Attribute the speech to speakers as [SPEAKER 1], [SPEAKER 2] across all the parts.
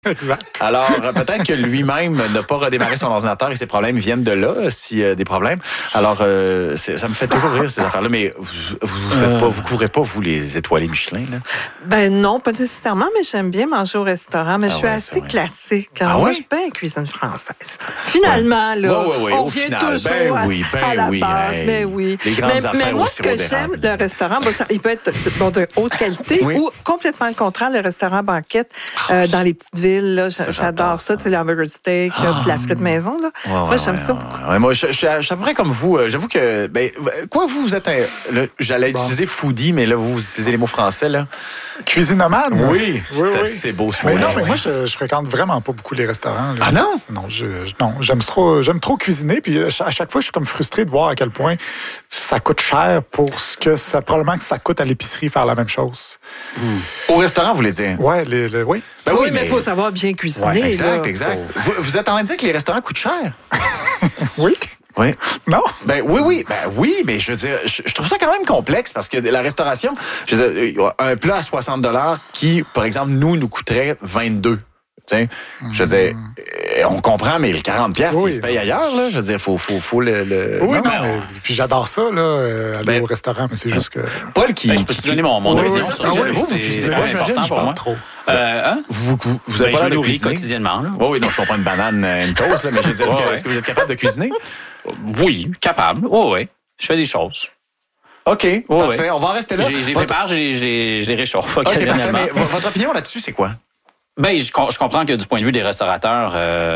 [SPEAKER 1] Exact.
[SPEAKER 2] Alors, peut-être que lui-même n'a pas redémarré son ordinateur et ses problèmes viennent de là, s'il y a des problèmes. Alors, ça me fait toujours rire, ces affaires-là, mais vous courez pas, vous, les étoilés Michelin, là?
[SPEAKER 3] Ben non, pas nécessairement, mais j'aime bien manger au restaurant, mais je suis
[SPEAKER 2] ouais,
[SPEAKER 3] assez
[SPEAKER 2] ouais.
[SPEAKER 3] classique.
[SPEAKER 2] Ah
[SPEAKER 3] Moi,
[SPEAKER 2] ouais?
[SPEAKER 3] je suis bien cuisine française. Finalement, là,
[SPEAKER 2] Ouais,
[SPEAKER 3] on
[SPEAKER 2] au
[SPEAKER 3] vient
[SPEAKER 2] final,
[SPEAKER 3] toujours à la base.
[SPEAKER 2] hey.
[SPEAKER 3] Mais oui.
[SPEAKER 2] Les grandes
[SPEAKER 3] mais
[SPEAKER 2] affaires
[SPEAKER 3] moi,
[SPEAKER 2] au
[SPEAKER 3] ce
[SPEAKER 2] sirop
[SPEAKER 3] que j'aime
[SPEAKER 2] d'érable.
[SPEAKER 3] d'un restaurant, il peut être de haute qualité
[SPEAKER 2] Oui.
[SPEAKER 3] ou complètement le contraire, le restaurant banquette dans les petites villes. Là, j'adore ça. Tu sais, les hamburger steak, puis la frite maison. Là. Moi, j'aime ça beaucoup.
[SPEAKER 2] Ouais, moi, je suis à peu près comme vous. J'avoue que, quoi, vous êtes j'allais utiliser foodie, mais là, vous utilisez les mots français, là.
[SPEAKER 1] Cuisinomane?
[SPEAKER 2] Oui, c'est assez beau, ce mot.
[SPEAKER 1] Mais non, mais moi, je fréquente vraiment pas beaucoup les restaurants. Là.
[SPEAKER 2] Ah non?
[SPEAKER 1] Non, j'aime trop cuisiner, puis à chaque fois, je suis comme frustré de voir à quel point ça coûte cher pour ce que ça, probablement que ça coûte à l'épicerie faire la même chose.
[SPEAKER 2] Au restaurant, vous voulez dire?
[SPEAKER 1] Ouais, oui.
[SPEAKER 2] Ben
[SPEAKER 3] oui, mais il faut savoir bien cuisiner.
[SPEAKER 2] Ouais, exact,
[SPEAKER 3] là.
[SPEAKER 2] exact. Vous êtes en train de dire que les restaurants coûtent cher?
[SPEAKER 1] Oui.
[SPEAKER 2] Oui.
[SPEAKER 1] Non?
[SPEAKER 2] Oui, mais je veux dire, je trouve ça quand même complexe parce que la restauration, je veux dire, un plat à 60 $ qui, par exemple, nous coûterait 22. T'sais, je veux dire, on comprend, mais le 40$, il se paye ailleurs, là. Je veux dire, faut le...
[SPEAKER 1] Oui, non, puis j'adore ça, là, aller au restaurant, mais c'est juste que...
[SPEAKER 2] Paul qui...
[SPEAKER 4] je peux te donner mon opinion sur ça?
[SPEAKER 2] Vous cuisinez pas,
[SPEAKER 4] important pour moi.
[SPEAKER 1] Trop.
[SPEAKER 2] Vous avez pas
[SPEAKER 4] je
[SPEAKER 2] l'air de
[SPEAKER 4] nourris
[SPEAKER 2] cuisiner
[SPEAKER 4] quotidiennement. Là.
[SPEAKER 2] Oui, non, je prends pas une banane, une toast, là, mais je veux dire, est-ce que vous êtes capable de cuisiner?
[SPEAKER 4] Oui, capable. Oui. Je fais des choses.
[SPEAKER 2] OK, parfait. On va en rester là.
[SPEAKER 4] Je les prépare, je les réchauffe occasionnellement.
[SPEAKER 2] Mais votre opinion là-dessus, c'est quoi?
[SPEAKER 4] Ben, je comprends que du point de vue des restaurateurs,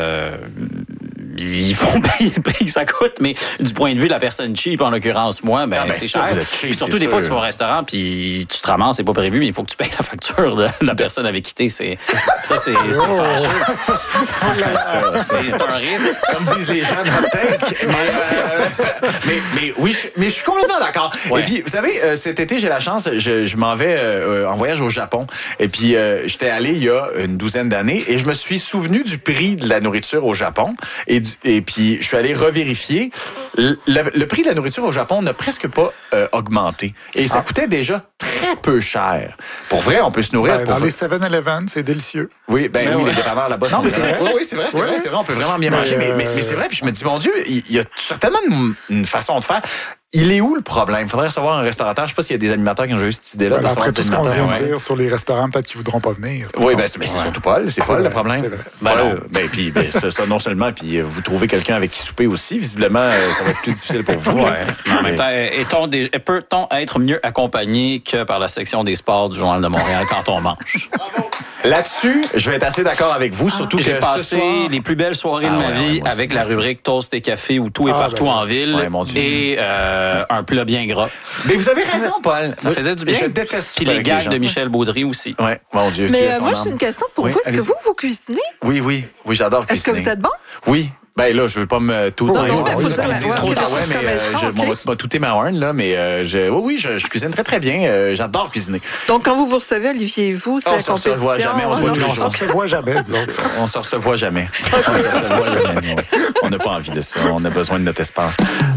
[SPEAKER 4] ils font payer le prix que ça coûte, mais du point de vue de la personne cheap, en l'occurrence, moi, c'est cher.
[SPEAKER 2] Cheap,
[SPEAKER 4] surtout des fois, tu vas au restaurant, puis tu te ramasses, c'est pas prévu, mais il faut que tu payes la facture de la personne avec qui t'es. C'est fâcheux. C'est un risque.
[SPEAKER 2] Comme disent les gens de hot take. Mais oui, je suis complètement d'accord.
[SPEAKER 4] Ouais.
[SPEAKER 2] Et puis, vous savez, cet été, j'ai la chance, je m'en vais en voyage au Japon. Et puis, j'étais allé il y a une douzaine d'années et je me suis souvenu du prix de la nourriture au Japon. Et puis, je suis allé revérifier. Le prix de la nourriture au Japon n'a presque pas augmenté. Et ça coûtait déjà très peu cher. Pour vrai, on peut se nourrir.
[SPEAKER 1] Dans les 7-Eleven, c'est délicieux.
[SPEAKER 2] Oui, les dépanneurs là-bas,
[SPEAKER 1] c'est vrai.
[SPEAKER 2] Oui, c'est vrai. On peut vraiment bien manger. Mais c'est vrai. Puis je me dis, mon Dieu, il y a certainement une façon de faire. Il est où le problème? Il faudrait recevoir un restaurateur. Je ne sais pas s'il y a des animateurs qui ont déjà eu cette idée-là.
[SPEAKER 1] Après tout ce qu'on vient de dire sur les restaurants, peut-être qu'ils ne voudront pas venir.
[SPEAKER 2] Oui, mais c'est surtout Paul. C'est Paul le problème.
[SPEAKER 1] C'est vrai.
[SPEAKER 2] Puis ça, non seulement, puis vous trouvez quelqu'un avec qui souper aussi. Visiblement, ça va être plus difficile pour vous.
[SPEAKER 4] Mais en même temps, peut-on être mieux accompagné que par la section des sports du Journal de Montréal quand on mange?
[SPEAKER 2] Là-dessus, je vais être assez d'accord avec vous, surtout que
[SPEAKER 4] j'ai passé les plus belles soirées de ma vie avec la rubrique Toast et Café où tout est partout en ville et un plat bien gras.
[SPEAKER 2] Mais vous avez raison, Paul.
[SPEAKER 4] Ça faisait du bien.
[SPEAKER 2] Je déteste
[SPEAKER 4] puis les gags de Michel Baudry aussi.
[SPEAKER 2] Ouais, mon Dieu.
[SPEAKER 3] Mais moi, j'ai une question pour vous. Est-ce que vous cuisinez?
[SPEAKER 2] Oui, j'adore cuisiner.
[SPEAKER 3] Est-ce que vous êtes bon?
[SPEAKER 2] Oui. Ben là, je veux pas me tout.
[SPEAKER 3] Non, mais faut dire la
[SPEAKER 2] trop tard. Ouais, mais je vais touter ma horn là, mais je cuisine très très bien. J'adore cuisiner.
[SPEAKER 3] Donc quand vous recevez Olivier, vous, c'est la compétition.
[SPEAKER 2] On se revoit jamais.
[SPEAKER 1] On se revoit jamais, disons.
[SPEAKER 2] On se revoit jamais. On n'a pas envie de ça. On a besoin de notre espace.